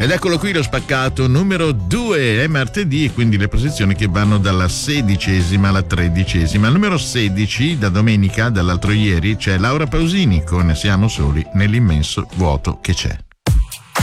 Ed eccolo qui lo spaccato numero 2, è martedì e quindi le posizioni che vanno dalla 16ª alla 13ª. Al numero 16, da domenica, dall'altro ieri, c'è Laura Pausini con Siamo soli nell'immenso vuoto che c'è.